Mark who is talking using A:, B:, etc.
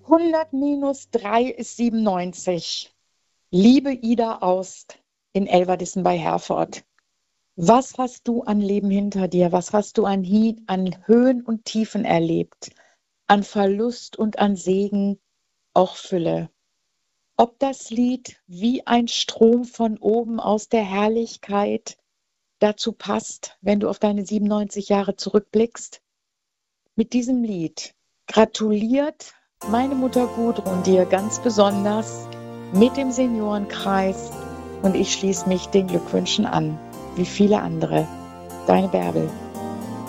A: 100 minus 3 ist 97. Liebe Ida Aust in Elverdissen bei Herford. Was hast du an Leben hinter dir? Was hast du an Höhen und Tiefen erlebt? An Verlust und an Segen, auch Fülle. Ob das Lied wie ein Strom von oben aus der Herrlichkeit dazu passt, wenn du auf deine 97 Jahre zurückblickst? Mit diesem Lied gratuliert meine Mutter Gudrun dir ganz besonders mit dem Seniorenkreis und ich schließe mich den Glückwünschen an, wie viele andere. Deine Bärbel.